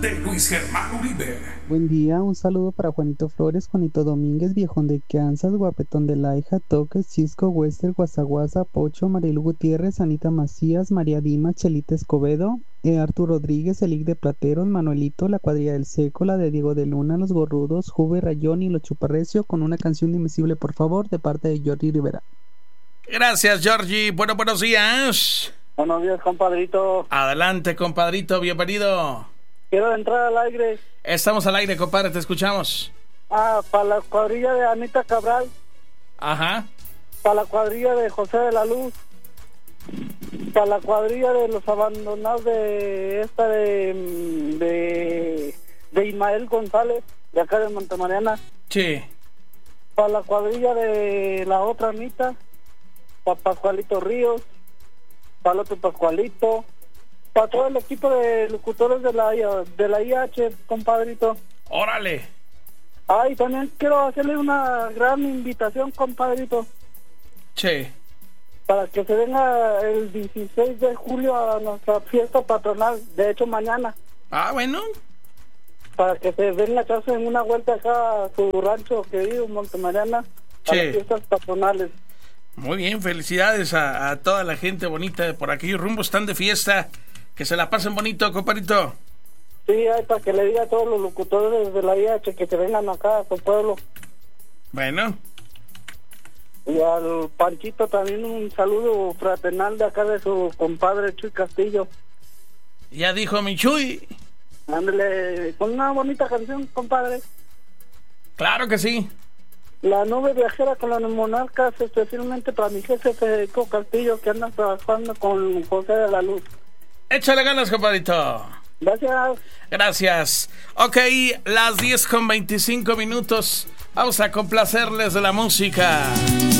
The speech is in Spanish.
de Luis Germán Uribe. Buen día, un saludo para Juanito Flores, Juanito Domínguez, Viejón de Kansas, Guapetón de Laija, Toques, Chisco, Wester, Guasaguasa, Pocho, Marilu Gutiérrez, Anita Macías, María Dima, Chelita Escobedo, Artur Rodríguez, Elic de Plateros, Manuelito, La Cuadrilla del Seco, la de Diego de Luna, Los Gorrudos, Juve, Rayón y Los Chuparrecio, con una canción de Invisible, por favor, de parte de Jordi Rivera. Gracias, Georgie. Buenos días. Buenos días, compadrito. Adelante, compadrito, bienvenido. Quiero entrar al aire. Estamos al aire, compadre, te escuchamos. Para la cuadrilla de Anita Cabral. Ajá. Para la cuadrilla de José de la Luz. Para la cuadrilla de los abandonados de Ismael González, de acá de Montemariana. Sí. Para la cuadrilla de la otra Anita. Para Pascualito Ríos. Para el otro Pascualito. Para todo el equipo de locutores de la IH, compadrito. ¡Órale! Ay, también quiero hacerle una gran invitación, compadrito. Sí. Para que se venga el 16 de julio a nuestra fiesta patronal. De hecho, mañana. Ah, bueno. Para que se venga a echarse en una vuelta acá a su rancho querido, Montemariana. Sí. A las fiestas patronales. Muy bien, felicidades a toda la gente bonita de por aquellos rumbos, están de fiesta. Que se la pasen bonito, compadrito. Sí, hay para que le diga a todos los locutores de la IH que se vengan acá a su pueblo. Bueno. Y al Panchito también un saludo fraternal de acá de su compadre Chuy Castillo. Ya dijo mi Chuy. Ándale, con una bonita canción, compadre. Claro que sí. La nube viajera con los monarcas, especialmente para mi jefe Federico Castillo, que anda trabajando con José de la Luz. Échale ganas, compadrito. Gracias. Gracias. Ok, las 10:25. Vamos a complacerles de la música.